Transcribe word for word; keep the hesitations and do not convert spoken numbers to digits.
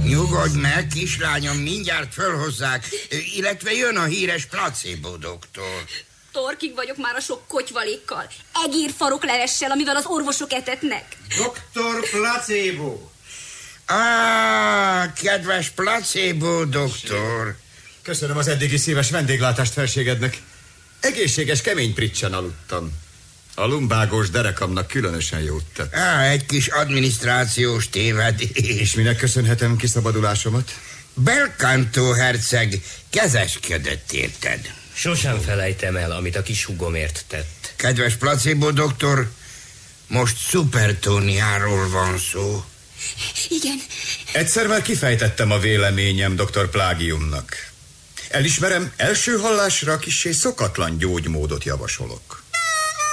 Nyugodj meg, kislányom, mindjárt fölhozzák, illetve jön a híres placebo doktor. Torkig vagyok már a sok kotyvalékkal, egérfaroklevessel, amivel az orvosok etetnek. Doktor Placebo. Á, kedves placebo doktor. Köszönöm az eddigi szíves vendéglátást felségednek. Egészséges, kemény pricsen aludtam. A lumbágós derekamnak különösen jót tett. Á, egy kis adminisztrációs tévedés. És minek köszönhetem kiszabadulásomat? Belcanto herceg kezeskedett, érted? Sosem felejtem el, amit a kis húgomért tett. Kedves placebo doktor, most szupertóniáról van szó. Igen. Egyszer már kifejtettem a véleményem doktor Plágiumnak. Elismerem, első hallásra kissé szokatlan gyógymódot javasolok.